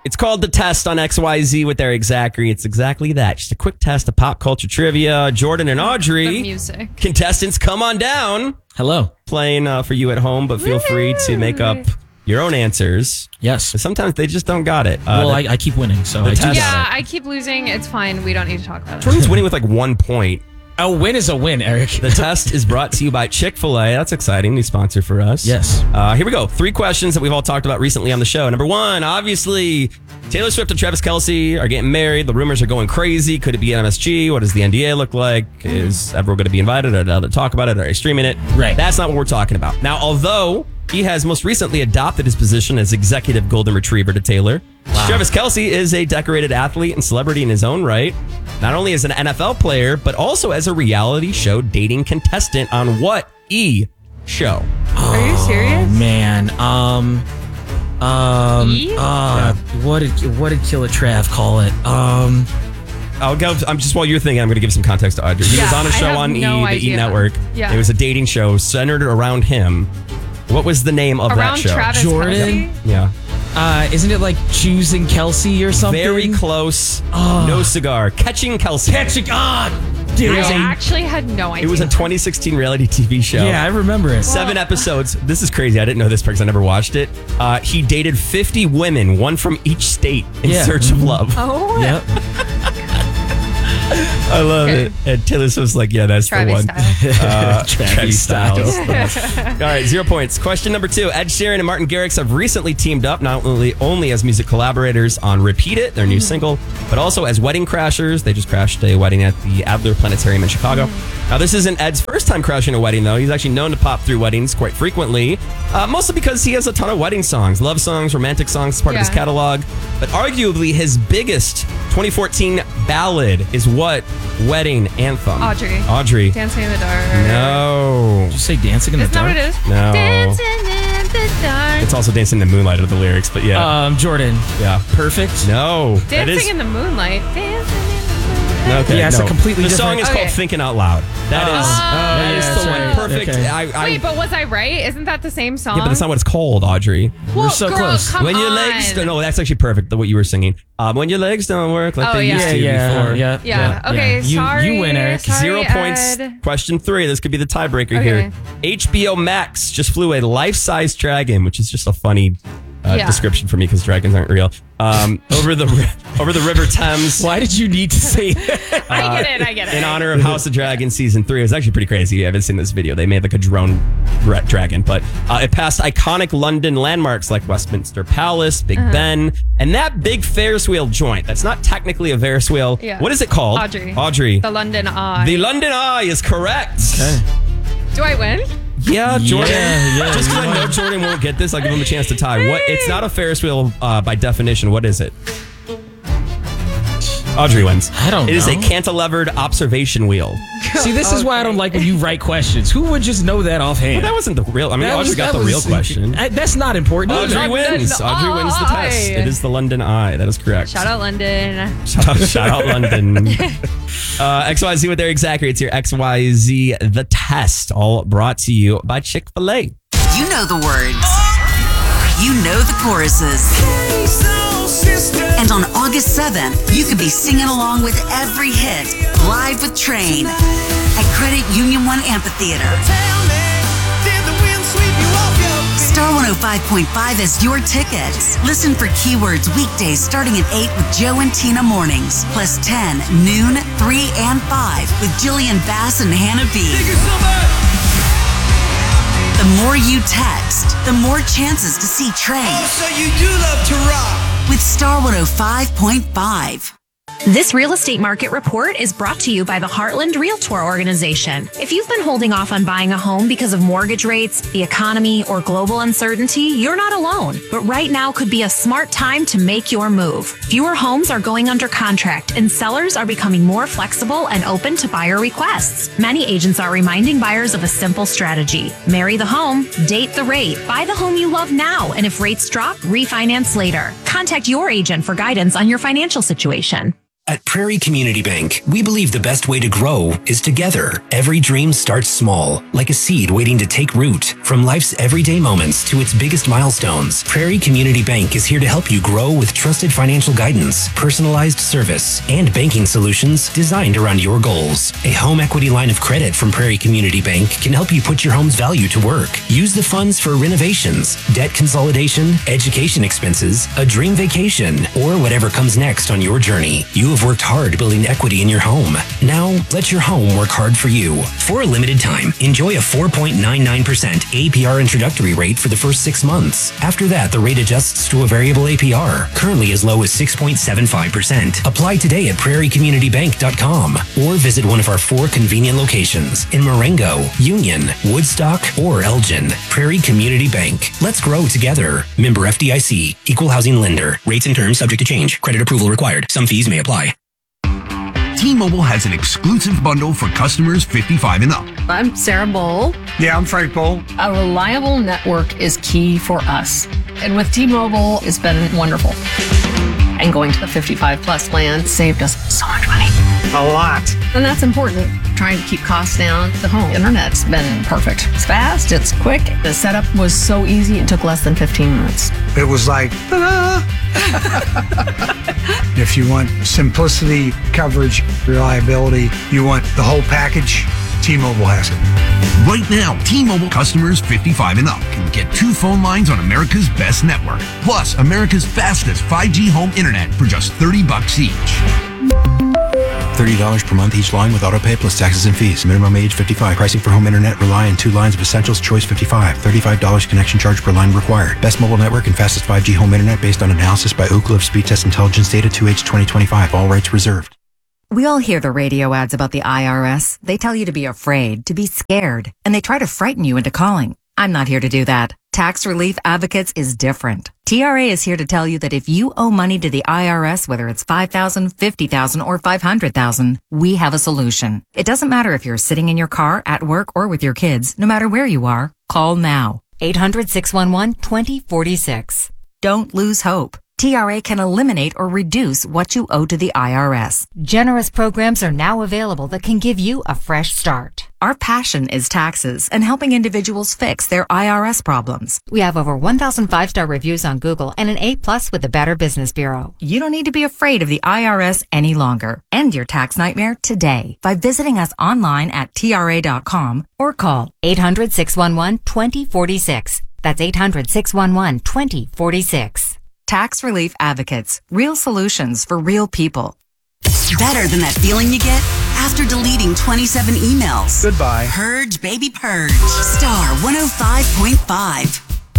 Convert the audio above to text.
It's called The Test on XYZ with Eric Zachary. It's exactly that. Just a quick test of pop culture trivia. Jordan and Audrey. The music. Contestants, come on down. Hello. Playing for you at home, but feel free to make up your own answers. Yes. But sometimes they just don't got it. I keep winning, so I do. Yeah, I keep losing. It's fine. We don't need to talk about it. Jordan's winning with like 1 point. A win is a win, Eric. The test is brought to you by Chick-fil-A. That's exciting. New sponsor for us. Yes. Here we go. 3 questions that we've all talked about recently on the show. Number 1, obviously, Taylor Swift and Travis Kelce are getting married. The rumors are going crazy. Could it be MSG? What does the NDA look like? Is everyone going to be invited? Are they allowed to talk about it? Are they streaming it? Right. That's not what we're talking about. Now, although he has most recently adopted his position as executive golden retriever to Taylor, Travis Kelce is a decorated athlete and celebrity in his own right. Not only as an NFL player, but also as a reality show dating contestant on what show? Are you serious? Man. What did Killer Trav call it? I'll go. I'm just while you're thinking, I'm going to give some context to Audrey. He was on a show on the idea. Network. Yeah. It was a dating show centered around him. What was the name of that show? Travis Jordan? Kelce? Yeah. Isn't it like Choosing Kelsey or something? Very close. No cigar. Catching Kelsey. Dude. I actually had no idea. It was a 2016 reality TV show. Yeah, I remember it. 7 episodes. This is crazy. I didn't know this because I never watched it. He dated 50 women, one from each state, in search of love. Oh. Yep. I love it. And Taylor Swift's like, yeah, that's Travis the one. Travis Styles. All right, 0 points. Question number 2. Ed Sheeran and Martin Garrix have recently teamed up, not only as music collaborators on Repeat It, their new single, but also as wedding crashers. They just crashed a wedding at the Adler Planetarium in Chicago. Now, this isn't Ed's first time crashing a wedding, though. He's actually known to pop through weddings quite frequently, mostly because he has a ton of wedding songs, love songs, romantic songs as part of his catalog. But arguably his biggest 2014 ballad is what wedding anthem? Audrey. Dancing in the Dark. No. Did you say Dancing in the Dark? Isn't that what it is? No. Dancing in the Dark. It's also Dancing in the Moonlight of the lyrics, but yeah. Jordan. Yeah. Perfect. No. Dancing in the Moonlight. Dancing in the Moonlight. Okay, yeah, it's a completely the different... song is called Thinking Out Loud. That is the one. Perfect. Okay. Wait, but was I right? Isn't that the same song? Yeah, but that's not what it's called, Audrey. We're so close. Come when your on. legs don't... No, that's actually perfect, what you were singing. When your legs don't work like they used to before. Yeah. Okay, sorry. You win, Eric. Sorry, 0 points. Ed. Question 3. This could be the tiebreaker here. HBO Max just flew a life-size dragon, which is just a funny description for me because dragons aren't real. Over the River Thames. Why did you need to say that? I get it. In honor of House of Dragons Season 3. It was actually pretty crazy. I haven't seen this video. They made like a drone dragon, but it passed iconic London landmarks like Westminster Palace, Big Ben, and that big Ferris wheel joint. That's not technically a Ferris wheel. Yeah. What is it called? Audrey. The London Eye. The London Eye is correct. Okay. Do I win? Yeah, Jordan. Yeah, Just because I know Jordan won't get this, I'll give him a chance to tie. What? It's not a Ferris wheel by definition. What is it? Audrey wins. I don't know. It is a cantilevered observation wheel. See, this is why I don't like when you write questions. Who would just know that offhand? Well, that wasn't the real... I mean, Audrey got the real question. That's not important. Audrey wins. Audrey wins the test. It is the London Eye. That is correct. Shout out London. Shout out London. XYZ with Eric Zachary. It's your XYZ The Test, all brought to you by Chick-fil-A. You know the words. You know the choruses. And on August 7th, you could be singing along with every hit live with Train at Credit Union 1 Amphitheater. Star 105.5 is your tickets. Listen for keywords weekdays starting at 8 with Joe and Tina mornings, plus 10, noon, 3, and 5 with Jillian Bass and Hannah B. The more you text, the more chances to see Train. Oh, so you do love to rock. With Star 105.5. This real estate market report is brought to you by the Heartland Realtor Organization. If you've been holding off on buying a home because of mortgage rates, the economy, or global uncertainty, you're not alone. But right now could be a smart time to make your move. Fewer homes are going under contract, and sellers are becoming more flexible and open to buyer requests. Many agents are reminding buyers of a simple strategy. Marry the home, date the rate, buy the home you love now, and if rates drop, refinance later. Contact your agent for guidance on your financial situation. At Prairie Community Bank, we believe the best way to grow is together. Every dream starts small, like a seed waiting to take root. From life's everyday moments to its biggest milestones, Prairie Community Bank is here to help you grow with trusted financial guidance, personalized service, and banking solutions designed around your goals. A home equity line of credit from Prairie Community Bank can help you put your home's value to work. Use the funds for renovations, debt consolidation, education expenses, a dream vacation, or whatever comes next on your journey. You have worked hard building equity in your home. Now, let your home work hard for you. For a limited time, enjoy a 4.99% APR introductory rate for the first 6 months. After that, the rate adjusts to a variable APR, currently as low as 6.75%. Apply today at prairiecommunitybank.com or visit one of our 4 convenient locations in Marengo, Union, Woodstock, or Elgin. Prairie Community Bank. Let's grow together. Member FDIC. Equal housing lender. Rates and terms subject to change. Credit approval required. Some fees may apply. T-Mobile has an exclusive bundle for customers 55 and up. I'm Sarah Bowl. Yeah, I'm Frank Bowl. A reliable network is key for us. And with T-Mobile, it's been wonderful. And going to the 55 plus plan saved us so much money. A lot. And that's important. Trying to keep costs down. The home internet's been perfect. It's fast, it's quick. The setup was so easy, it took less than 15 minutes. It was like, ta-da! If you want simplicity, coverage, reliability, you want the whole package, T-Mobile has it. Right now, T-Mobile customers 55 and up can get 2 phone lines on America's best network, plus America's fastest 5G home internet for just $30 each. $30 per month each line with autopay plus taxes and fees. Minimum age 55. Pricing for home internet rely on 2 lines of Essentials Choice 55. $35 connection charge per line required. Best mobile network and fastest 5G home internet based on analysis by Ookla of Speed Test Intelligence data 2H 2025. All rights reserved. We all hear the radio ads about the IRS. They tell you to be afraid, to be scared, and they try to frighten you into calling. I'm not here to do that. Tax Relief Advocates is different. TRA is here to tell you that if you owe money to the IRS, whether it's $5,000, $50,000, or $500,000, we have a solution. It doesn't matter if you're sitting in your car, at work, or with your kids. No matter where you are, call now. 800-611-2046. Don't lose hope. TRA can eliminate or reduce what you owe to the IRS. Generous programs are now available that can give you a fresh start. Our passion is taxes and helping individuals fix their IRS problems. We have over 1,000 5-star reviews on Google and an A+ with the Better Business Bureau. You don't need to be afraid of the IRS any longer. End your tax nightmare today by visiting us online at TRA.com or call 800-611-2046. That's 800-611-2046. Tax Relief Advocates. Real solutions for real people. Better than that feeling you get after deleting 27 emails. Goodbye. Purge, baby, purge. Star 105.5.